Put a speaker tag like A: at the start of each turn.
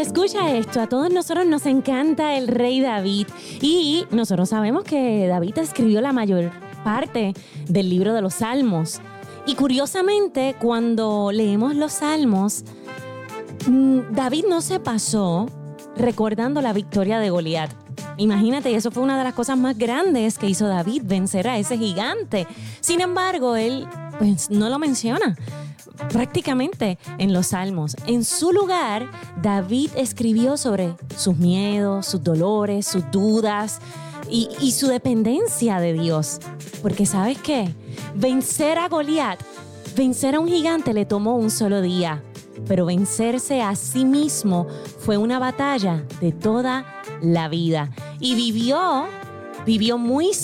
A: escucha esto, a todos nosotros nos encanta el rey David y nosotros sabemos que David escribió la mayor parte del libro de los Salmos. Y curiosamente, cuando leemos los Salmos, David no se pasó recordando la victoria de Goliat. Imagínate, eso fue una de las cosas más grandes que hizo David, vencer a ese gigante. Sin embargo, él pues, no lo menciona prácticamente en los Salmos. En su lugar, David escribió sobre sus miedos, sus dolores, sus dudas y su dependencia de Dios. Porque ¿sabes qué? Vencer a Goliat, vencer a un gigante le tomó un solo día. Pero vencerse a sí mismo fue una batalla de toda la vida. Y vivió muy